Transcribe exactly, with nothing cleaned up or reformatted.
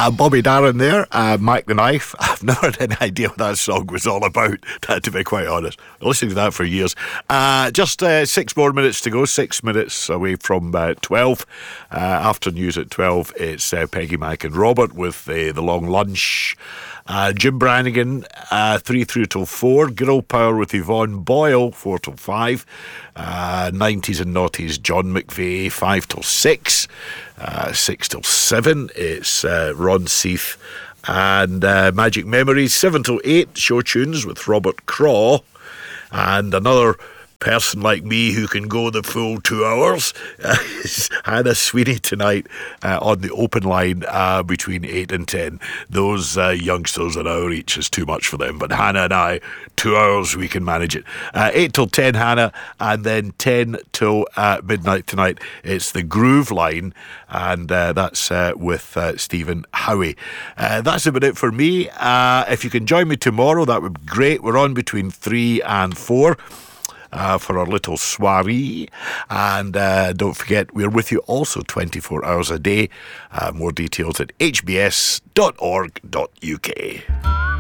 Uh, Bobby Darin there, uh, Mike the Knife. I've never had any idea what that song was all about, to be quite honest. I've listened to that for years. Uh, just uh, six more minutes to go, six minutes away from uh, twelve. Uh, after news at twelve, it's uh, Peggy, Mike and Robert with uh, The Long Lunch. Uh, Jim Brannigan, uh, three through till four. Girl Power with Yvonne Boyle, four till five. Uh, nineties and noughties, John McVeigh, five till six. Uh, six till seven, it's uh, Ron Seath and uh, Magic Memories. Seven till eight, Show Tunes with Robert Craw. And another person like me who can go the full two hours uh, is Hannah Sweeney tonight uh, on the open line uh, between eight and ten. Those uh, youngsters at our reach is too much for them, but Hannah and I, two hours, we can manage it. Uh, eight till ten, Hannah, and then ten till uh, midnight tonight. It's the Groove Line, and uh, that's uh, with uh, Stephen Howie. Uh, that's about it for me. Uh, if you can join me tomorrow, that would be great. We're on between three and four. Uh, for our little soiree. And uh, don't forget, we're with you also twenty-four hours a day. Uh, more details at h b s dot org dot u k.